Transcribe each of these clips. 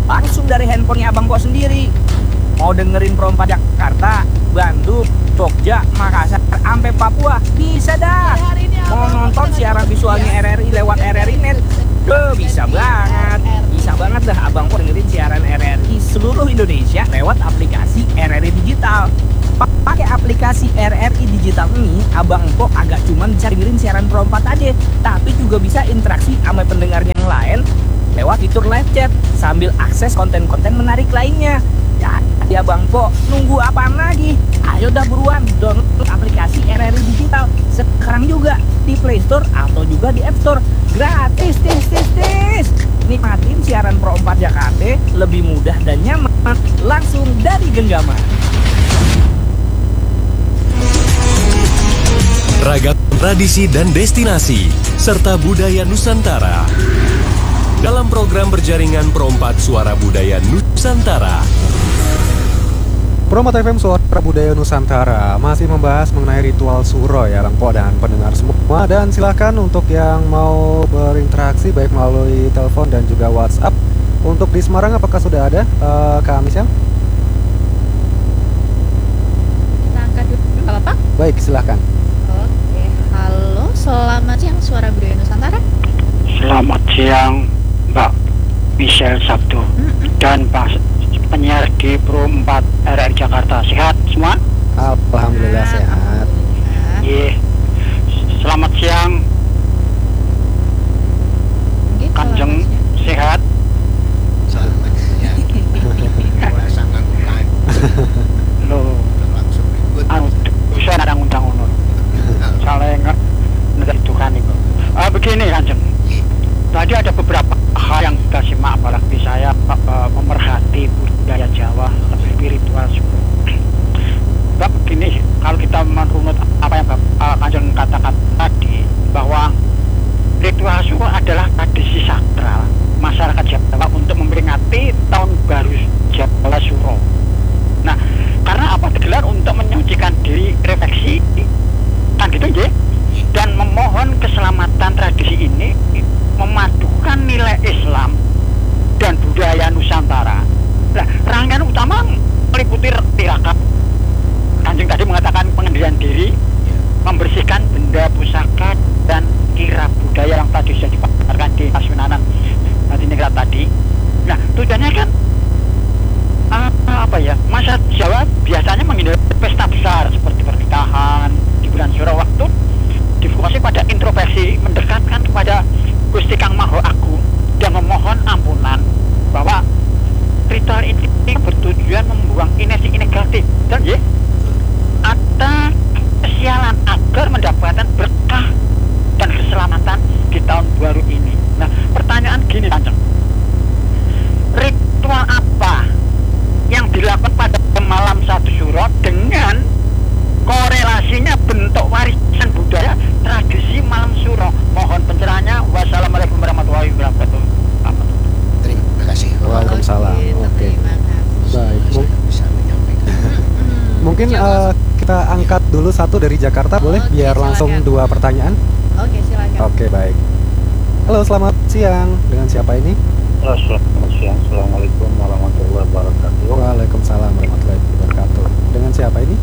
langsung dari handphonenya Abang Po sendiri. Mau dengerin Pro 4 Jakarta, Bandung, Jogja, Makassar, sampai Papua, bisa dah. Mau nonton siaran visualnya RRI lewat RRI Net, bisa banget. Bisa banget dah Abang Po dengerin siaran RRI seluruh Indonesia lewat aplikasi RRI Digital. Pakai aplikasi RRI Digital ini, Abang Po agak cuman bisa dengerin siaran Pro 4 aja, tapi juga bisa interaksi sama pendengar yang lain lewat fitur live chat sambil akses konten-konten menarik lainnya. Ya Bang Po, nunggu apaan lagi? Ayo dah buruan download aplikasi RRI Digital sekarang juga di Play Store atau juga di App Store. Gratis, tis. Nikmatin siaran Pro 4 Jakarta lebih mudah dan nyaman langsung dari genggaman. Ragam tradisi dan destinasi serta budaya Nusantara dalam program berjaringan Pro 4 Suara Budaya Nusantara. Pro 4 FM Suara Budaya Nusantara masih membahas mengenai ritual suro ya Bang Po dan pendengar semua. Dan silakan untuk yang mau berinteraksi baik melalui telepon dan juga WhatsApp. Untuk di Semarang apakah sudah ada Kak Amisyah? Kita angkat dulu nggak apa-apa? Baik, silakan. Oke, halo, selamat siang Suara Budaya Nusantara. Selamat siang Mbak Michelle Sabtu dan Pak penyiar di Pro 4 RRI Jakarta. Sehat semua? Alhamdulillah sehat. Iya. Selamat siang Gitu, Kanjeng, sehat? Selamat siang. Rasa nganggukan Loh, langsung ribut. saya ada ngundang unur. Salah nggak itu kan itu. Begini Kanjeng. Tadi ada beberapa hal yang kita simak, apalagi saya pemerhati budaya Jawa, lebih spiritual juga. Mbak, begini, kalau kita merunut apa yang Kanjeng katakan tadi, bahwa ritual suro adalah tradisi sakral masyarakat Jawa untuk memperingati tahun baru Jawa Suro. Nah, karena apa digelar untuk menyucikan diri, refleksi, kan gitu ya, dan memohon keselamatan. Tradisi ini memadukan nilai Islam dan budaya Nusantara. Nah, rangkaian utama meliputi tirakat. Kanjeng tadi mengatakan pengendalian diri, membersihkan benda pusaka dan kirab budaya yang tadi sudah dipaparkan di Kasunanan nanti negara tadi. Nah, tujuannya kan apa ya? Masyarakat Jawa biasanya menghindari pesta besar seperti pernikahan di bulan Suro, waktu difokuskan pada introspeksi, mendekatkan kepada Gusti Kang Maha Agung dan memohon ampunan, bahwa ritual ini bertujuan membuang energi negatif dan ya, ada kesialan agar mendapatkan berkah dan keselamatan di tahun baru ini. Nah, pertanyaan gini Kanjeng, ritual apa yang dilakukan pada malam 1 Suro dengan korelasinya bentuk warisan budaya tradisi malam Suro? Mohon pencerahannya. Wassalamualaikum warahmatullahi wabarakatuh. Terima kasih. Waalaikumsalam. Oke. Terima kasih. Baik. Saya bisa menyampaikan. Mungkin kita angkat dulu satu dari Jakarta, boleh? Oke, Biar langsung silakan. 2 pertanyaan. Oke, silakan. Oke, baik. Halo, selamat siang. Dengan siapa ini? Halo, selamat siang. Assalamualaikum warahmatullahi wabarakatuh. Waalaikumsalam warahmatullahi wabarakatuh. Dengan siapa ini?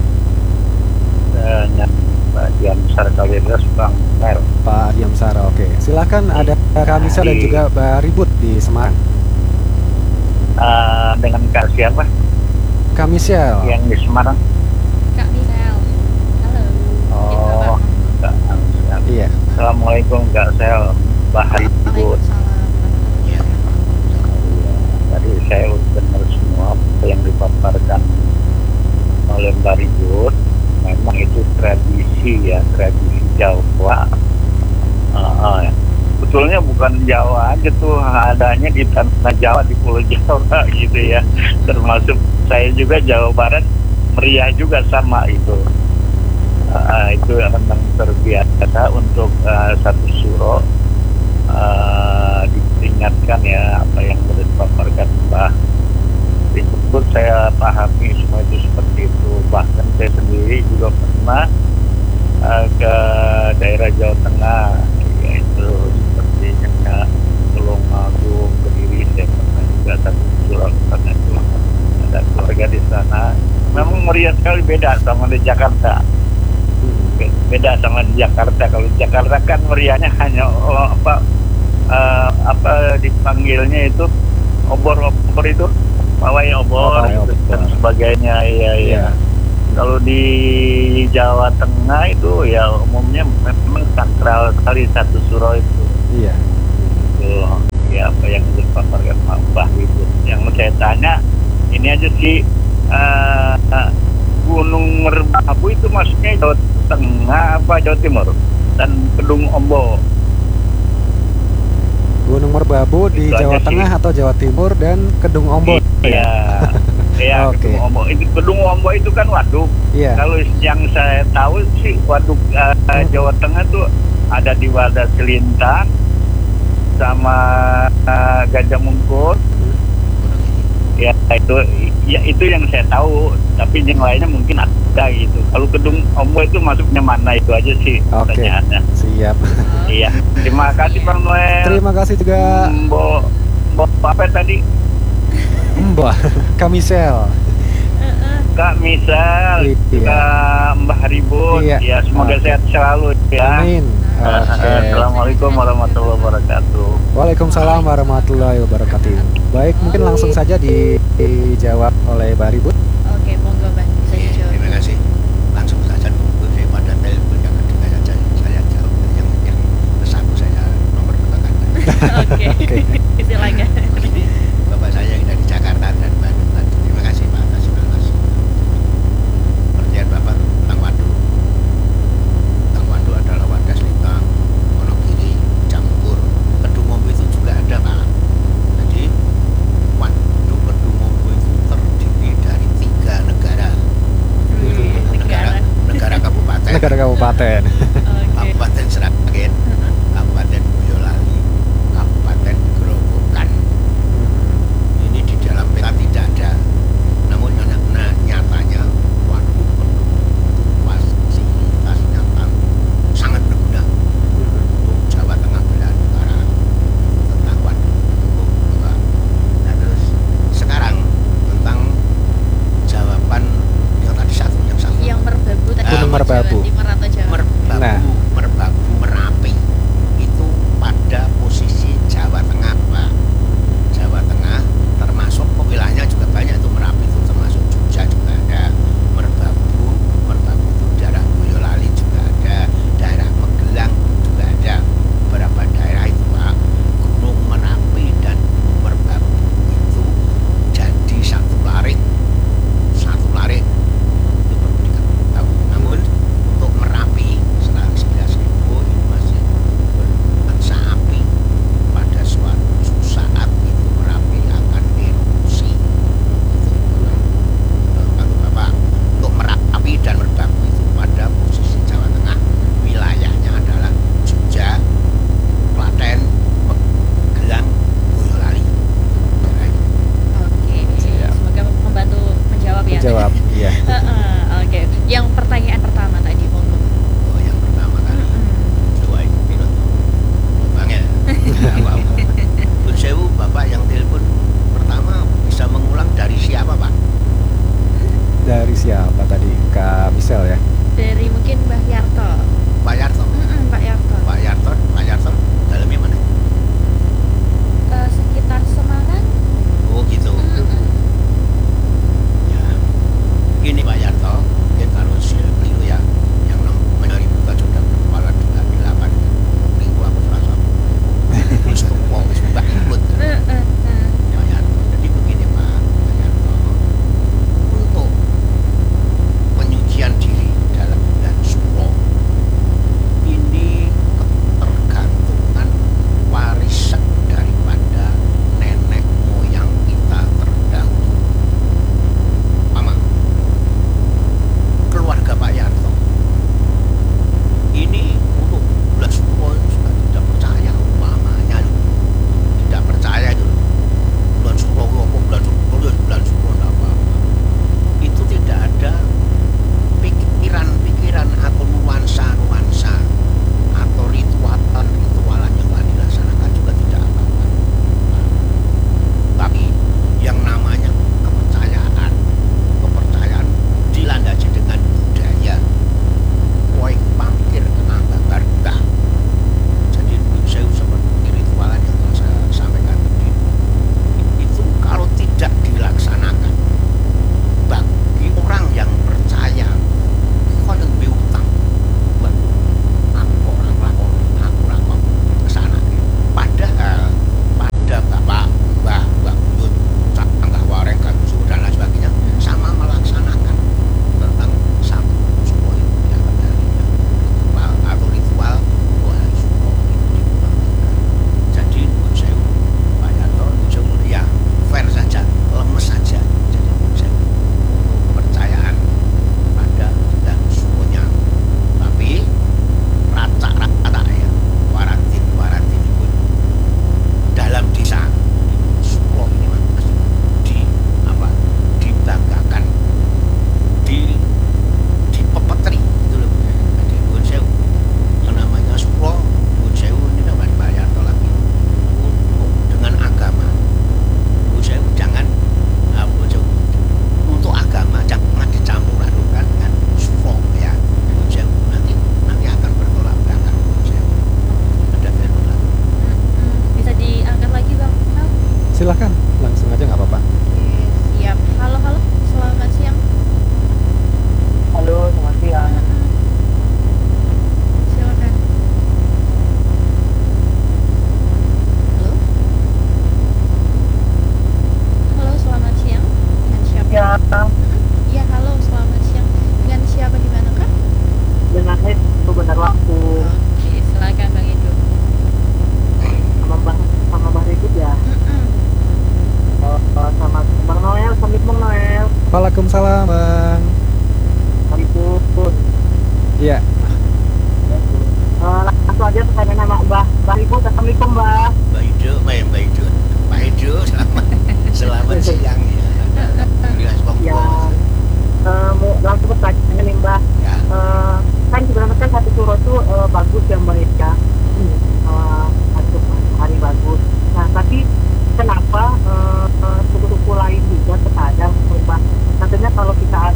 Mbak Dian Sarkawira Bang Mer. Pak Diam Sara. Oke. Silakan, ada Kak Misal dan juga Mbak Ribut di Semarang. Dengan Kak siapa Kak Michelle. yang di Semarang? Kak Michelle. Halo. Oh, Kak Siap. Iya. Assalamualaikum Kak Sel. Bahari Ribut. Ya. Tadi saya dengar semua apa yang dipaparkan oleh Mbak Ribut. Memang itu tradisi ya, tradisi Jawa. Betulnya bukan Jawa aja tuh, adanya di tanah Jawa, di Pulau Jawa gitu ya. Termasuk saya juga Jawa Barat, meriah juga sama itu. Itu memang terbiasa untuk 1 Suro diperingatkan ya, apa yang sudah dipaparkan Mbak Ribut. Saya pahami semua itu seperti itu. Bahkan saya sendiri juga pernah ke daerah Jawa Tengah, yaitu seperti Tulungagung, Kediri. Saya pernah juga 1 Suro meriah sekali, beda sama di Jakarta. Beda sama di Jakarta. Kalau di Jakarta kan meriahnya hanya dipanggilnya itu obor itu, pawai obor Pawai gitu, obor. dan sebagainya. Iya. Iya. Kalau di Jawa Tengah itu ya umumnya memang sakral kali satu suro itu. Iya. Itu ya apa yang dipaparkan Pak Mbah itu. Yang mau saya tanya ini aja sih, Gunung Merbabu itu maksudnya Jawa Tengah apa Jawa Timur? Dan Kedung Ombo. Gunung Merbabu di Itu Jawa aja sih. Tengah atau Jawa Timur dan Kedung Ombo. Iya. Iya, Oke. Kedung Ombo. Itu Kedung Ombo itu kan waduk. Iya. Kalau yang saya tahu sih waduk Jawa Tengah tuh ada di Wadas Selintang sama Gajah Mungkur. Ya itu yang saya tahu, tapi yang lainnya mungkin ada gitu. Kalau Kedung Ombo itu masuknya mana, itu aja sih Oke. pertanyaannya. Siap. Iya, terima kasih Bang Noel. Terima kasih juga Mbo apa tadi? Mbak Kamisel. Kak Misal, Iya. Kak Mbah Ribut. Iya. Ya, semoga Oke. sehat selalu ya. Amin. Oke. Assalamualaikum warahmatullahi wabarakatuh. Waalaikumsalam warahmatullahi wabarakatuh. Baik, mungkin langsung saja dijawab oleh Mbak Ribut. Oke, monggo Bang, bisa Oke, dijawab. terima kasih. Langsung saja nunggu daripada telepon yang kedua saja saya jawab yang satu saya nomor tekan. Oke. Silakan. Bapak saya yang dari Jakarta dan Bandung tadi. Terima kasih Pak atas pertanyaan Bapak tentang waduk. Tentang waduk adalah Wadas Selintang, Wonogiri, Campur, Kedungombo itu juga ada Pak. Jadi waduk Kedungombo itu terdiri dari 3 negara. Negara kabupaten. Negara kabupaten. Oke. Kabupaten Sragen, Kabupaten Boyolali, Kabupaten Grobogan. Ini di dalam peta tidak ada. Namun nyatanya waduk itu fasilitasnya sangat berguna untuk Jawa Tengah belahan utara. Tentang waduk Kedungombo. Nah terus sekarang tentang jawaban yang tadi satu. Yang Merbabu tadi. Gunung Merbabu. Jawa Timur atau Jawa? Merbabu Nah. Waalaikumsalam Bang. Waalaikumsalam. Iya. Langsung aja pertanyaan nama Mbah Ibu. Assalamualaikum Mbah. Mbak Ido, Mbak Ido, selamat siang ya. Enggak Ya, langsung pertanyaan nih Mbah. Ya. Kan sebenarnya kan satu suro itu bagus ya Mbak ya. Satu hari bagus. Nah tapi kenapa suku-suku lain juga terkadang Mbah? Katanya kalau kita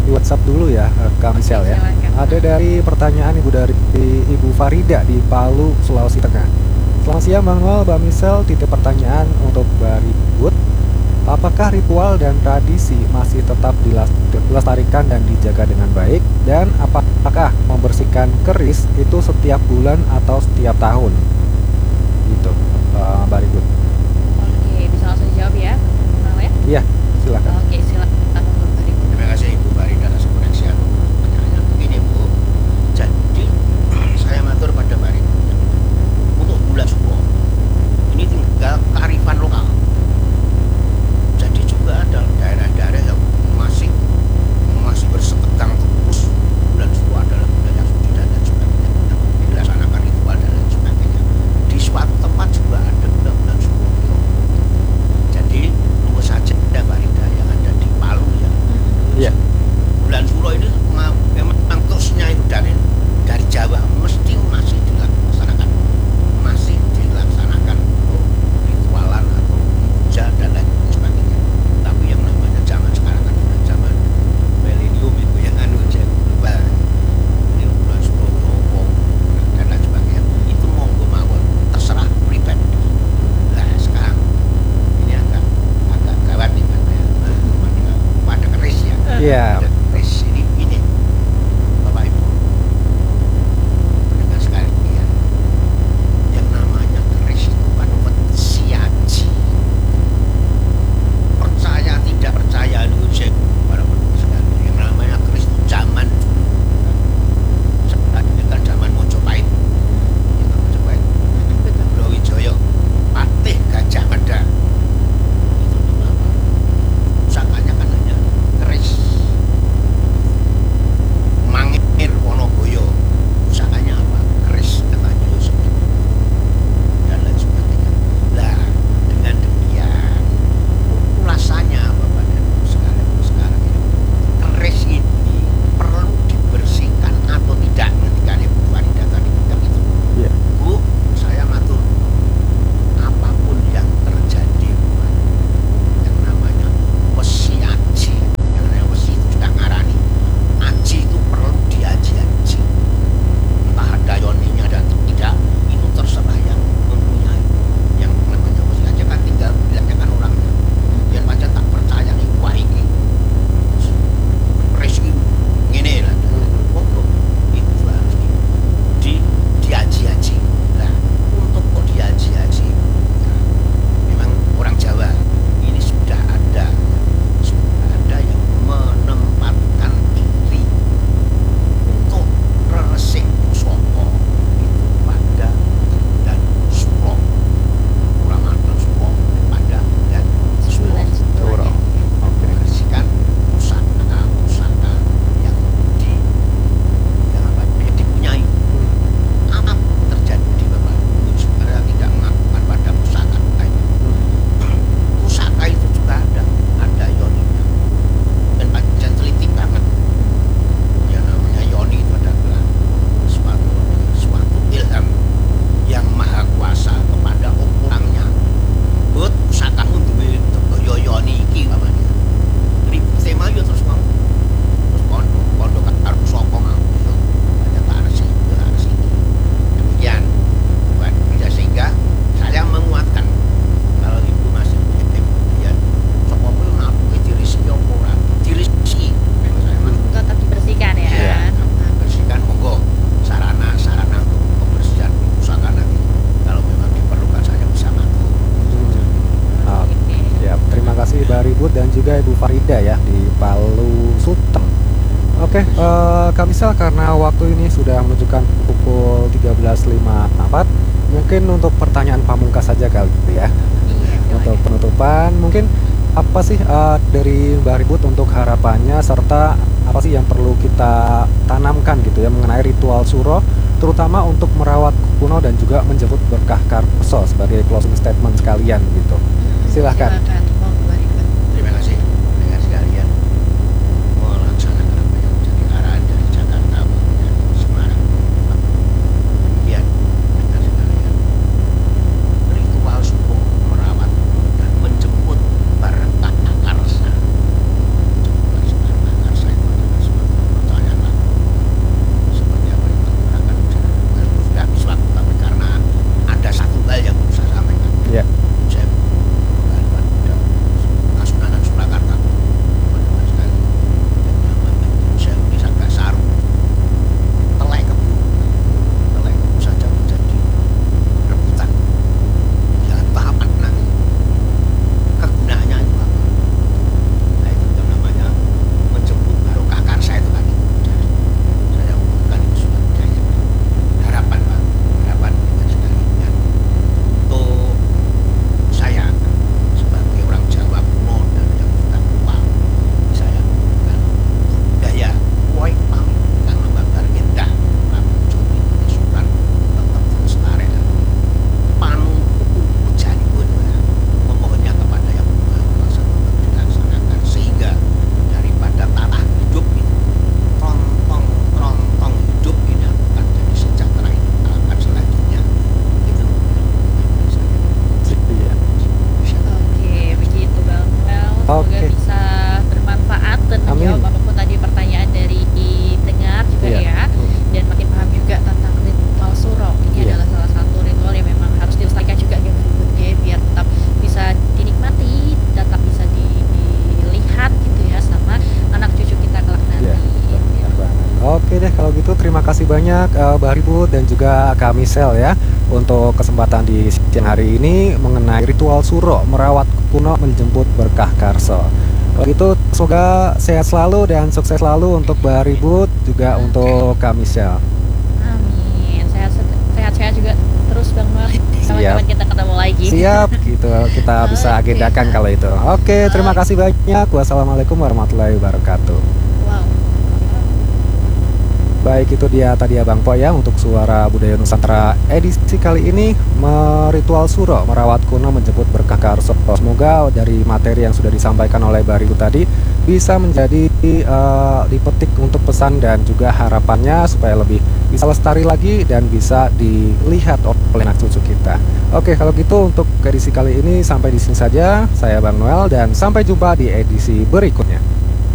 di WhatsApp dulu ya, Kak Michelle ya. Silakan. Ada dari pertanyaan dari Ibu Farida di Palu, Sulawesi Tengah. Selamat siang Bang Noel, Mbak Michelle, titip pertanyaan untuk Mbak Ribut. Apakah ritual dan tradisi masih tetap dilestarikan dan dijaga dengan baik? Dan apakah membersihkan keris itu setiap bulan atau setiap tahun? Gitu, Mbak Ribut. Oke, bisa langsung dijawab ya, Bang Noel ya? Iya, silakan. Oke, silakan untuk Bang Ribut. Terima kasih Ibu Farida atas koneksian pertanyaannya. Begini Bu, jadi saya matur pada Mbak Rida, untuk bulan Suro ini tinggal kearifan lokal. Jadi juga ada daerah-daerah yang masih bersepegang terus bulan Suro adalah bulan yang suci dan lain sebagainya, dilaksanakan ritual dan lain sebagainya. Di suatu tempat juga ada bulan Suro. Jadi tunggu saja ada Farida yang ada di Palu ya. Iya. Bulan Suro ini memang terusnya itu dari Jawa mesti masih dilaksanakan untuk ritualan atau puja dan lain sebagainya. Tapi yang namanya zaman sekarang kan sudah zaman milenium itu yang lupa ini bulan Suro dan lain sebagainya, itu monggo mawon terserah pribadi. Nah sekarang ini agak gawat nih Mas ya, pada keris ya. Iya. Keris ini Bapak Ibu pendengar sekalian, yang namanya keris itu kan siaji. Percaya tidak percaya itu cek para pendengar sekalian, yang namanya keris itu zaman dulu kan zaman Mojopahit ya kan, Mojopahit Brawijaya Patih Gajah Mada itu dulu apa pusakanya kan hanya keris. Mangir Wonoboyo pusakanya apa? Keris katanya Yusuf dan lain sebagainya. Lah dengan demikian ulasannya Bapak dan Ibu sekalian sekarang ini, keris ini perlu dibersihkan atau tidak ketika Ibu Farida tadi bilang itu. Iya. Bu, saya matur apapun yang terjadi Bu, yang namanya wesi aji, yang namanya wesi itu sudah ngarani aji itu perlu diaji-aji, entah ada yoninya dan tidak itu terserah yang mempunyai. Yang namanya wesi aji kan tinggal dilakukan orangnya, yang macam tak percaya nih wah ini resmi ngene lah monggo itu harus diaji-aji. Nah untuk kok diaji-aji ya, memang orang Jawa ini sudah ada yang menempatkan diri untuk resik pusaka itu pada bulan Suro, Ramadan Suro pada bulan Suro. Suro. Oke. Membersihkan pusaka yang dipunyai. Apa terjadi Bapak Ibu supaya tidak mengakukan pada pusaka itu? Pusaka itu juga ada yoninya dan panjang teliti banget. Yang namanya yoni itu adalah suatu ilham yang maha kuasa kepada orangnya. Buat pusaka duwe tegaya yoni iki namanya. Ribut tema yo terus mau pondok karo sapa mau yo banyak tarsi. Demikian buat bisa sehingga saya menguatkan kalau Ibu masih punya kemudian sapa pun nabuh dirisi apa ora dirisi kalau saya mah Tetap dibersihkan ya. Iya, bersihkan monggo sarana untuk kebersihan pusaka nanti kalau memang diperlukan saya bisa bantu. Oke. Ya, terima kasih Mbak Ribut dan juga Ibu Farida ya di Palu Sulteng. Oke, Kak Misal, karena waktu ini sudah menunjukkan pukul 13.54, mungkin untuk pertanyaan pamungkas saja kali ya. Iya, Untuk silakan. penutupan, mungkin apa sih dari Mbak Ribut untuk harapannya, serta apa sih yang perlu kita tanamkan gitu ya mengenai ritual Suro, terutama untuk merawat kuno dan juga menjemput berkah Karso sebagai closing statement sekalian gitu. Silahkan. Silakan, monggo Bang Ribut. Terima kasih dengan sekalian melaksanakan apa yang menjadi arahan dari Jakarta maupun Semarang. Demikian dengan sekalian ritual Suro merawat dan menjemput berkah Karsa. Menjemput berkah Karsa itu adalah Oke deh kalau gitu terima kasih banyak Mbak Ribut dan juga Kak Misel ya untuk kesempatan di siang hari ini mengenai ritual suro merawat kuno menjemput berkah karso. Kalau gitu semoga sehat selalu dan sukses selalu untuk Mbak Ribut juga untuk Kak Misel. Amin. Sehat-sehat juga terus Bang Noel. Siap. Kapan kita ketemu lagi. Siap gitu kita bisa Oke. agendakan kalau itu. Oke terima kasih banyak. Wassalamualaikum warahmatullahi wabarakatuh. Wow. Baik itu dia tadi Abang Po ya untuk Suara Budaya Nusantara edisi kali ini meritual suro merawat kuno menjemput berkah karso. Semoga dari materi yang sudah disampaikan oleh Mbak Ribu tadi bisa menjadi dipetik untuk pesan dan juga harapannya supaya lebih bisa lestari lagi dan bisa dilihat oleh anak cucu kita. Oke kalau gitu untuk edisi kali ini sampai di sini saja. Saya Bang Noel dan sampai jumpa di edisi berikutnya.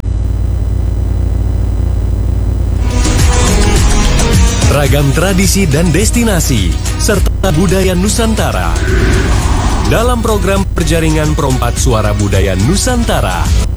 Ragam tradisi dan destinasi, serta budaya Nusantara. Dalam program Perjaringan Perompat Suara Budaya Nusantara.